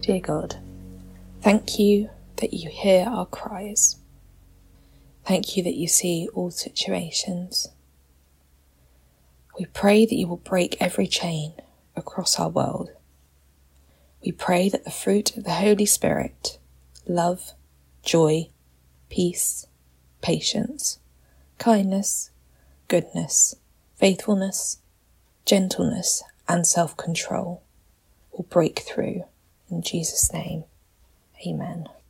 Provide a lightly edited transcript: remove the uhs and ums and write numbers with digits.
Dear God, thank you that you hear our cries. Thank you that you see all situations. We pray that you will break every chain across our world. We pray that the fruit of the Holy Spirit, love, joy, peace, patience, kindness, goodness, faithfulness, gentleness, and self-control will break through. In Jesus' name, amen.